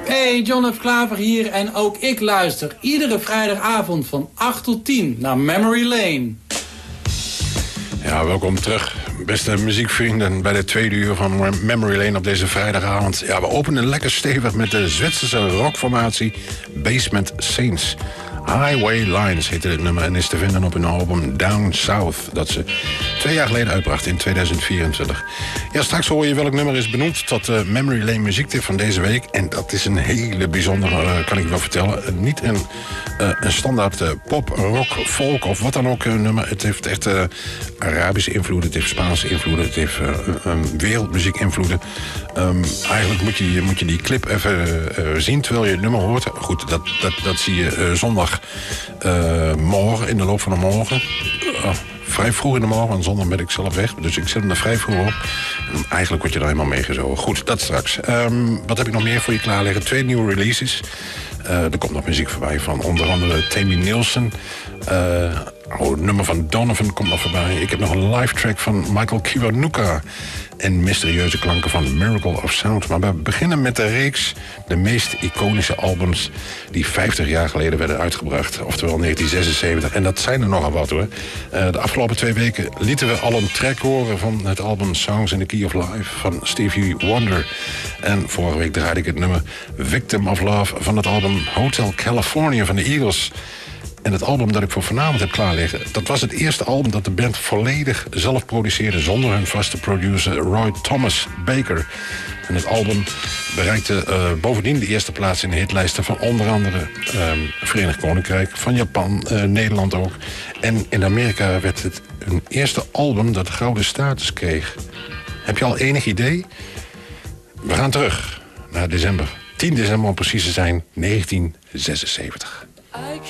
Hey, John F. Klaver hier en ook ik luister iedere vrijdagavond van 8 tot 10 naar Memory Lane. Ja, welkom terug, beste muziekvrienden, bij de tweede uur van Memory Lane op deze vrijdagavond. Ja, we openen lekker stevig met de Zwitserse rockformatie Basement Saints. Highway Lines heette dit nummer en is te vinden op hun album Down South, dat ze 2 jaar geleden uitbracht in 2024. Ja, straks hoor je welk nummer is benoemd tot de Memory Lane muziektip van deze week. En dat is een hele bijzondere, kan ik wel vertellen. Niet een standaard pop, rock, folk of wat dan ook nummer. Het heeft echt Arabische invloeden, het heeft Spaanse invloeden, het heeft wereldmuziek invloeden. Eigenlijk moet je die clip even zien terwijl je het nummer hoort. Goed, dat zie je zondag morgen, in de loop van de morgen. Vrij vroeg in de morgen, want zondag ben ik zelf weg. Dus ik zet hem er vrij vroeg op. En eigenlijk word je er helemaal meegezogen. Goed, dat straks. Wat heb ik nog meer voor je klaar liggen? 2 nieuwe releases. Er komt nog muziek voorbij van onder andere Tammy Nielsen. Het nummer van Donovan komt nog voorbij. Ik heb nog een live track van Michael Kiwanuka. En mysterieuze klanken van Miracle of Sound. Maar we beginnen met de reeks de meest iconische albums die 50 jaar geleden werden uitgebracht. Oftewel 1976. En dat zijn er nogal wat hoor. De afgelopen 2 weken lieten we al een track horen van het album Songs in the Key of Life van Stevie Wonder. En vorige week draaide ik het nummer Victim of Love van het album Hotel California van de Eagles. En het album dat ik voor vanavond heb klaarliggen, dat was het eerste album dat de band volledig zelf produceerde zonder hun vaste producer Roy Thomas Baker. En het album bereikte bovendien de eerste plaats in de hitlijsten van onder andere Verenigd Koninkrijk, van Japan, Nederland ook. En in Amerika werd het hun eerste album dat gouden status kreeg. Heb je al enig idee? We gaan terug naar december. 10 december om precies te zijn, 1976.